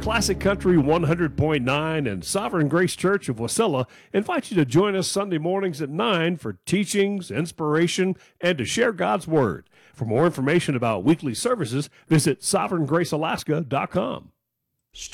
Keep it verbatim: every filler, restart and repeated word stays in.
Classic Country one hundred point nine and Sovereign Grace Church of Wasilla invite you to join us Sunday mornings at nine for teachings, inspiration, and to share God's Word. For more information about weekly services, visit sovereign grace alaska dot com.